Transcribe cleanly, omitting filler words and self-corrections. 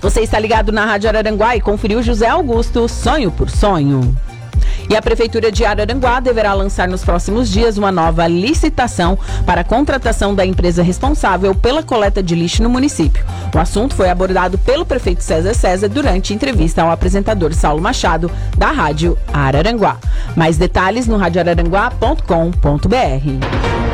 Você está ligado na Rádio Araranguá e conferiu José Augusto, Sonho por Sonho. E a Prefeitura de Araranguá deverá lançar nos próximos dias uma nova licitação para a contratação da empresa responsável pela coleta de lixo no município. O assunto foi abordado pelo prefeito César durante entrevista ao apresentador Saulo Machado, da Rádio Araranguá. Mais detalhes no radioararanguá.com.br.